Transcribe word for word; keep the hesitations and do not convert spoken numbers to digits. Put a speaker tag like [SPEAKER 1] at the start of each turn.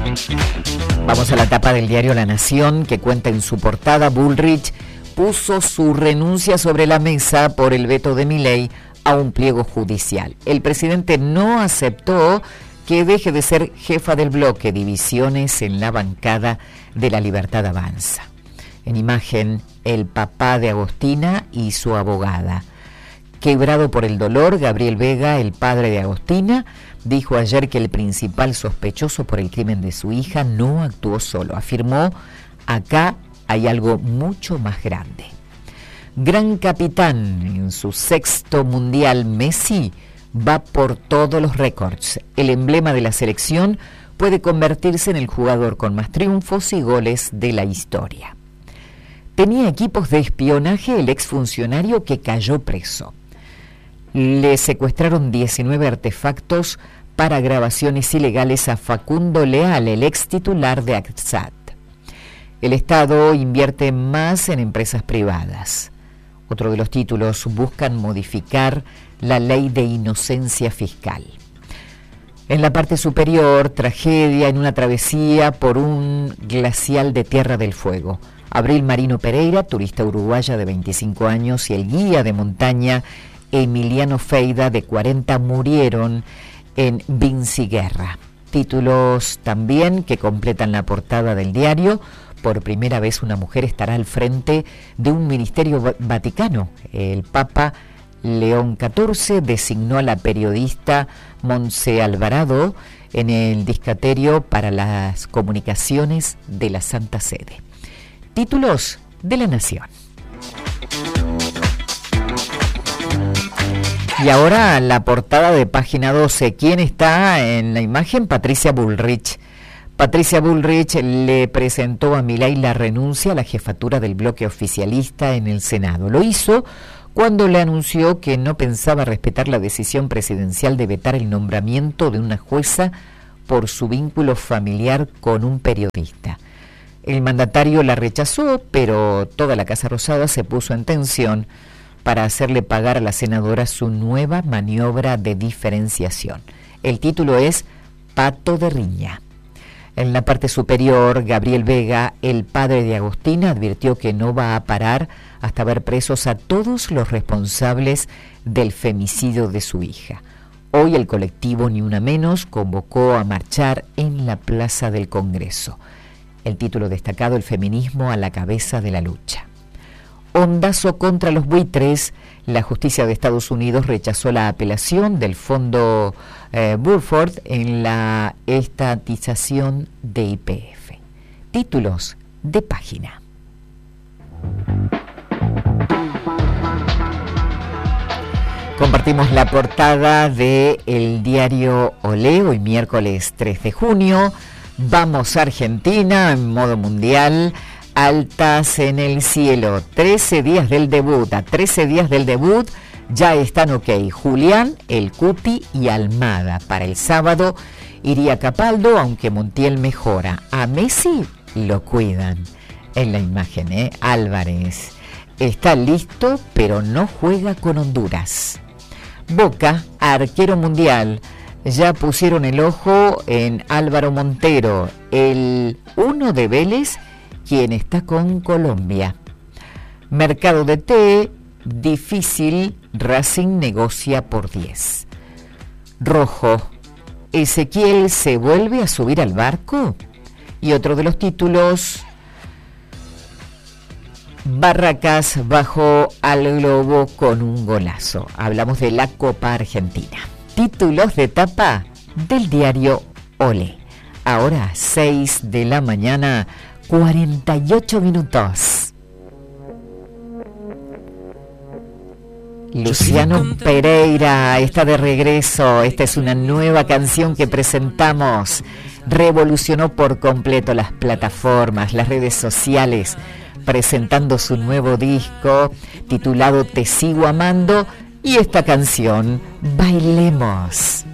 [SPEAKER 1] Vamos a la tapa del diario La Nación, que cuenta en su portada: Bullrich puso su renuncia sobre la mesa por el veto de Milei a un pliego judicial. El presidente no aceptó que deje de ser jefa del bloque. Divisiones en la bancada de La Libertad Avanza. En imagen, el papá de Agostina y su abogada. Quebrado por el dolor, Gabriel Vega, el padre de Agostina, dijo ayer que el principal sospechoso por el crimen de su hija no actuó solo. Afirmó: acá hay algo mucho más grande. Gran capitán en su sexto mundial, Messi va por todos los récords. El emblema de la selección puede convertirse en el jugador con más triunfos y goles de la historia. Tenía equipos de espionaje el exfuncionario que cayó preso. Le secuestraron diecinueve artefactos para grabaciones ilegales a Facundo Leal, el ex titular de ACSAT. El Estado invierte más en empresas privadas. Otro de los títulos: buscan modificar la ley de inocencia fiscal. En la parte superior, tragedia en una travesía por un glacial de Tierra del Fuego. Abril Marino Pereira, turista uruguaya de veinticinco años, y el guía de montaña Emiliano Feida, de cuarenta, murieron en Vinciguerra. Títulos también que completan la portada del diario: por primera vez una mujer estará al frente de un ministerio vaticano. El Papa León catorce designó a la periodista Montse Alvarado en el Discaterio para las Comunicaciones de la Santa Sede. Títulos de La Nación. Y ahora la portada de Página doce. ¿Quién está en la imagen? Patricia Bullrich. Patricia Bullrich le presentó a Milei la renuncia a la jefatura del bloque oficialista en el Senado. Lo hizo cuando le anunció que no pensaba respetar la decisión presidencial de vetar el nombramiento de una jueza por su vínculo familiar con un periodista. El mandatario la rechazó, pero toda la Casa Rosada se puso en tensión para hacerle pagar a la senadora su nueva maniobra de diferenciación. El título es Pato de Riña. En la parte superior, Gabriel Vega, el padre de Agostina, advirtió que no va a parar hasta ver presos a todos los responsables del femicidio de su hija. Hoy el colectivo Ni Una Menos convocó a marchar en la Plaza del Congreso. El título destacado: el feminismo a la cabeza de la lucha. Ondazo contra los buitres. La justicia de Estados Unidos rechazó la apelación del fondo eh, Burford en la estatización de Y P F. Títulos de página. Compartimos la portada de el diario Olé, hoy miércoles tres de junio. Vamos a Argentina en modo mundial. Altas en el cielo, trece días del debut, a trece días del debut ya están ok. Julián, el Cuti y Almada. Para el sábado iría Capaldo, aunque Montiel mejora. A Messi lo cuidan. En la imagen, ¿eh? Álvarez está listo, pero no juega con Honduras. Boca, arquero mundial. Ya pusieron el ojo en Álvaro Montero, el uno de Vélez, quien está con Colombia. Mercado de té, difícil, Racing negocia por diez. Rojo, Ezequiel se vuelve a subir al barco. Y otro de los títulos: Barracas bajó al Globo con un golazo. Hablamos de la Copa Argentina. Títulos de tapa del diario Olé. Ahora seis de la mañana, cuarenta y ocho minutos. Luciano Pereira está de regreso. Esta es una nueva canción que presentamos. Revolucionó por completo las plataformas, las redes sociales, presentando su nuevo disco titulado Te Sigo Amando, y esta canción, Bailemos.